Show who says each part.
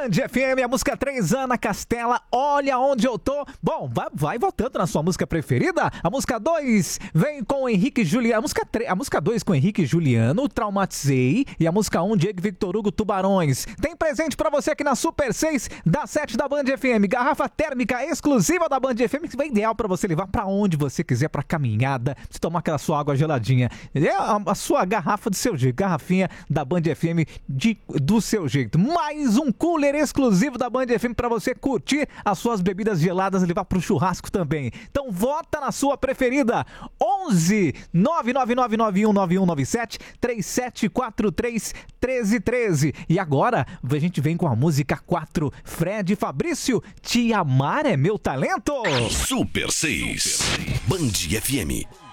Speaker 1: Band FM, a música 3, Ana Castela, Olha Onde Eu Tô. Bom, vai votando na sua música preferida. A música 2 vem com o Henrique e Juliano. A música 2 com Henrique e Juliano, Traumatizei. E a música 1, Diego e Victor Hugo, Tubarões. Tem presente pra você aqui na Super 6 da 7 da Band FM. Garrafa térmica exclusiva da Band FM, que é ideal pra você levar pra onde você quiser, pra caminhada, se tomar aquela sua água geladinha. É a sua garrafa do seu jeito, garrafinha da Band FM do seu jeito. Mais um cooler exclusivo da Band FM pra você curtir as suas bebidas geladas e levar pro churrasco também. Então vota na sua preferida. 11 999919197 3743 1313. E agora a gente vem com a música 4, Fred e Fabrício, Te Amar é Meu Talento.
Speaker 2: Super 6, Band FM.